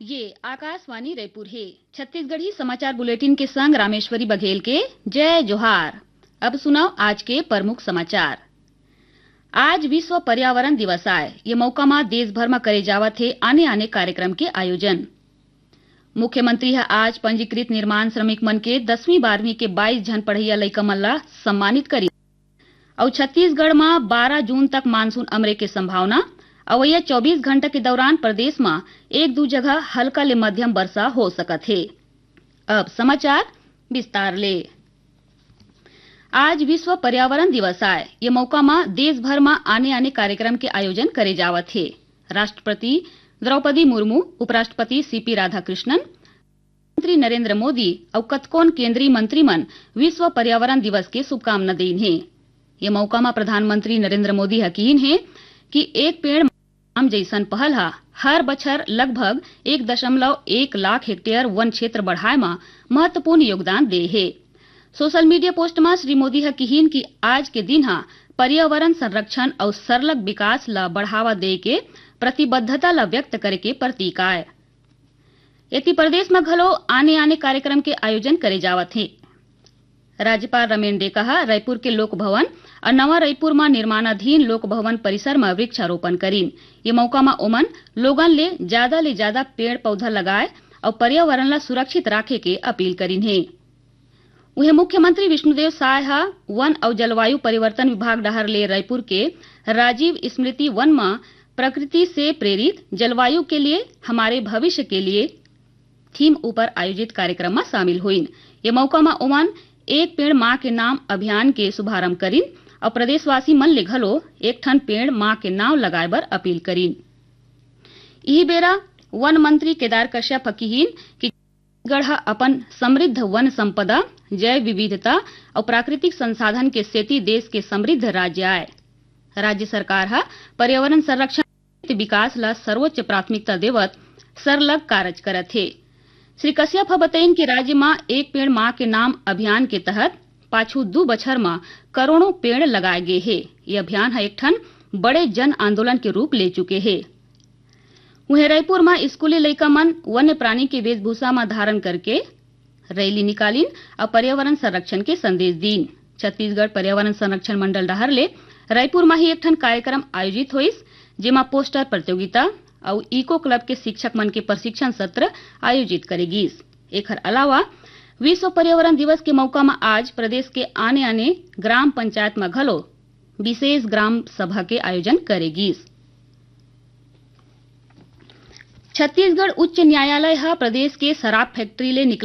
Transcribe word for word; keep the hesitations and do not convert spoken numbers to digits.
ये आकाशवाणी रायपुर है। छत्तीसगढ़ी समाचार बुलेटिन के संग रामेश्वरी बघेल के जय जोहार। अब सुनाओ आज के प्रमुख समाचार। आज विश्व पर्यावरण दिवस आए। ये मौका में देश भर में करे जावत है आने आने कार्यक्रम के आयोजन। मुख्यमंत्री है आज पंजीकृत निर्माण श्रमिक मन के दसवीं बारहवीं के बाईस जन पढ़इया लइका मन ला सम्मानित करी। और छत्तीसगढ़ में बारह जून तक मानसून अमरे के संभावना। अवैया चौबीस घंटा के दौरान प्रदेश में एक दो जगह हल्का ले मध्यम वर्षा हो सकत है। अब समाचार विस्तार ले। आज विश्व पर्यावरण दिवस आए। ये मौका में देश भर में आने आने कार्यक्रम के आयोजन करे जावत है। राष्ट्रपति द्रौपदी मुर्मू, उपराष्ट्रपति सीपी राधाकृष्णन, प्रधानमंत्री नरेंद्र मोदी और कतकोन केंद्रीय मंत्री मन विश्व पर्यावरण दिवस के शुभकामना दीन है। ये मौका में प्रधानमंत्री नरेंद्र मोदी हकीन है कि एक पेड़ नाम जैसन पहल हा हर बछर लगभग एक दशमलव एक लाख हेक्टेयर वन क्षेत्र बढ़ाए में महत्वपूर्ण योगदान दे है। सोशल मीडिया पोस्ट में श्री मोदी हकीन कि आज के दिन हा पर्यावरण संरक्षण और सरलग विकास ला बढ़ावा दे के प्रतिबद्धता ला व्यक्त करे के प्रतीक आए। इति प्रदेश में घलो आने आने कार्यक्रम के आयोजन करे जावत है। राज्यपाल रमेन डे कहा रायपुर के लोक भवन और नवा रायपुर में निर्माणाधीन लोक भवन परिसर में वृक्षारोपण करीन। ये मौका में ओमन लोगन ले ज्यादा ले ज्यादा पेड़ पौधा लगाए और पर्यावरण ला सुरक्षित राखे के अपील करीन है। वहीं मुख्यमंत्री विष्णुदेव साय हा वन और जलवायु परिवर्तन विभाग डहर ले रायपुर के राजीव स्मृति वन में प्रकृति से प्रेरित जलवायु के लिए हमारे भविष्य के लिए थीम ऊपर आयोजित कार्यक्रम में शामिल हुईन। ये मौका में ओमन एक पेड़ माँ के नाम अभियान के शुभारंभ करीन और प्रदेशवासी मन ले घलो एक ठन पेड़ माँ के नाम लगाए बर अपील करीन। यही बेरा वन मंत्री केदार कश्यप फकीहीन कि गढ़ा अपन समृद्ध वन संपदा, जैव विविधता और प्राकृतिक संसाधन के सेती देश के समृद्ध राज्य आए। राज्य सरकार हा पर्यावरण संरक्षण विकास ला सर्वोच्च प्राथमिकता देवत सरलग कार्य करत है। श्री कश्यप बताइन कि राज्य में एक पेड़ माँ के नाम अभियान के तहत पाछू दो बछर में करोड़ों पेड़ लगाए गए हैं। ये अभियान एक ठन बड़े जन आंदोलन के रूप ले चुके हैं। वहीं रायपुर में स्कूली लइका मन वन्य प्राणी के वेशभूषा में धारण करके रैली निकालीन और पर्यावरण संरक्षण के संदेश दीन। छत्तीसगढ़ पर्यावरण संरक्षण मंडल डहर ले रायपुर में ही एक ठन कार्यक्रम आयोजित होइस, जेमा पोस्टर प्रतियोगिता और इको क्लब के शिक्षक मन के प्रशिक्षण सत्र आयोजित करेगीस। एकर अलावा विश्व पर्यावरण दिवस के मौका में आज प्रदेश के आने आने ग्राम पंचायत में घलो विशेष ग्राम सभा के आयोजन करेगीस। छत्तीसगढ़ उच्च न्यायालय हा प्रदेश के शराब फैक्ट्री ले निकल